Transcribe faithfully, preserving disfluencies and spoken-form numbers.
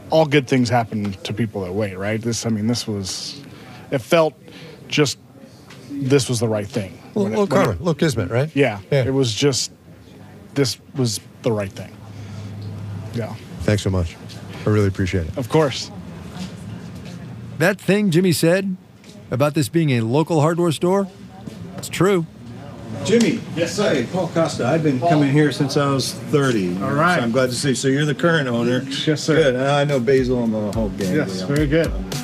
all good things happen to people that wait, right? This, I mean, this was, it felt just, this was the right thing. Well, When it- little when karma, it- little kismet, right? Yeah, Yeah. it was just, this was the right thing. Yeah, Thanks so much. I really appreciate it. of course. That thing Jimmy said about this being a local hardware store, it's true. Jimmy. Yes, Hey, Paul Costa. I've been coming here since I was thirty. All right. So I'm glad to see. So you're the current owner. Yes, sir. Good. I know Basil and the whole gang. Yes, Yeah. very good.